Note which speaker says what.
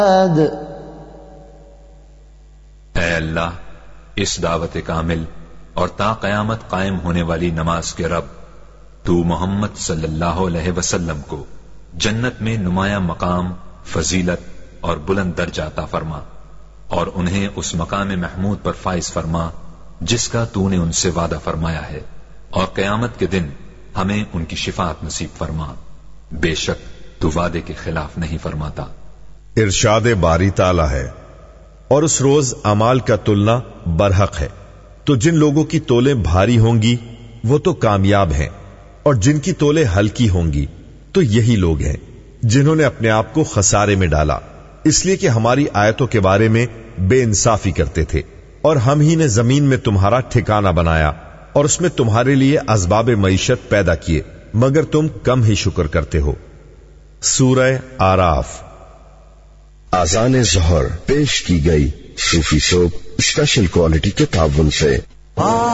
Speaker 1: اے اللہ، اس دعوت کامل اور تا قیامت قائم ہونے والی نماز کے رب، تو محمد صلی اللہ علیہ وسلم کو جنت میں نمایاں مقام، فضیلت اور بلند درجہ عطا فرما، اور انہیں اس مقام محمود پر فائز فرما جس کا تو نے ان سے وعدہ فرمایا ہے، اور قیامت کے دن ہمیں ان کی شفاعت نصیب فرما، بے شک تو وعدے کے خلاف نہیں فرماتا۔
Speaker 2: ارشاد باری تعالی ہے، اور اس روز اعمال کا تلنا برحق ہے، تو جن لوگوں کی تولیں بھاری ہوں گی وہ تو کامیاب ہیں، اور جن کی تولیں ہلکی ہوں گی تو یہی لوگ ہیں جنہوں نے اپنے آپ کو خسارے میں ڈالا، اس لیے کہ ہماری آیتوں کے بارے میں بے انصافی کرتے تھے، اور ہم ہی نے زمین میں تمہارا ٹھکانہ بنایا اور اس میں تمہارے لیے اسباب معیشت پیدا کیے، مگر تم کم ہی شکر کرتے ہو۔ سورہ آراف۔
Speaker 3: آذان ظہر پیش کی گئی صوفی سوپ اسپیشل کوالٹی کے تعاون سے۔